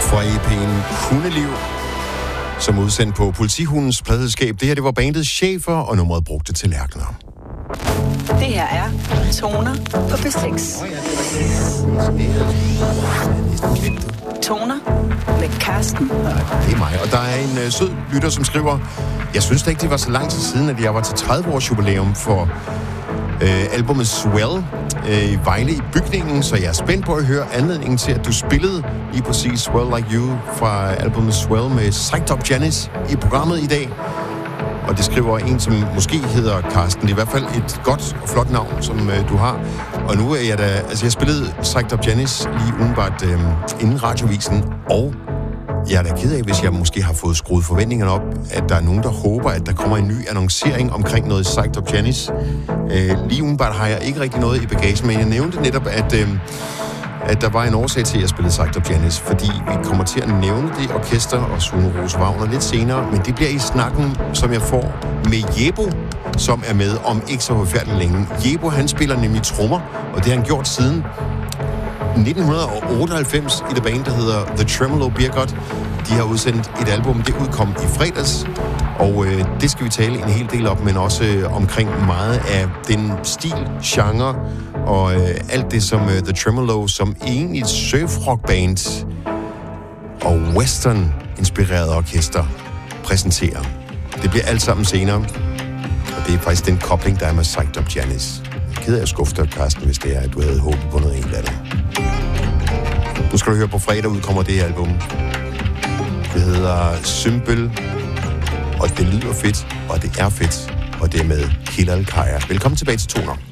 Fra EP'en Hundeliv, som udsendt på Politihundens pladselskab. Det her, det var bandet Schäfer, og nummeret brugte til lærkner. Det her er Toner på B6. Toner med Karsten. Det er mig, og der er en sød lytter, som skriver: Jeg synes da ikke, det var så lang tid siden, at jeg var til 30-års jubilæum for albumet Swell i Vejle i bygningen, så jeg er spændt på at høre anledningen til, at du spillede lige præcis Swell Like You fra albumet Swell med Psyched Up Janice i programmet i dag. Og det skriver en, som måske hedder Karsten. Det er i hvert fald et godt og flot navn, som du har. Og nu er jeg da... Altså, jeg spillede Psyched Up Janice lige umiddelbart inden radiovisen, og jeg er da ked af, hvis jeg måske har fået skruet forventningerne op, at der er nogen, der håber, at der kommer en ny annoncering omkring noget Psyched Up Janice. Lige umiddelbart har jeg ikke rigtig noget i bagagen, men jeg nævnte netop, at der var en årsag til, at jeg spillede Psyched Up Janice, fordi vi kommer til at nævne det orkester og Sune Rose Wagner lidt senere, men det bliver i snakken, som jeg får med Jebo, som er med om ikke så forfærdeligt længe. Jebo, han spiller nemlig trommer, og det har han gjort siden 1998 i det band, der hedder The Tremolo Beergut. De har udsendt et album, det udkom i fredags, og det skal vi tale en hel del om, men også omkring meget af den stil, genre og alt det, som The Tremolo, som egentlig et surf-rock-band og western-inspireret orkester præsenterer. Det bliver alt sammen senere, og det er faktisk den kobling, der er med Psyched Up Janice. Jeg er ked af at skuffe dig, Karsten, hvis det er, at du havde håbet på noget helt af det. Nu skal du høre, på fredag udkommer det her album. Det hedder Symbol, og det lyder fedt, og det er fedt, og det er med Hilal Kaya. Velkommen tilbage til Toner.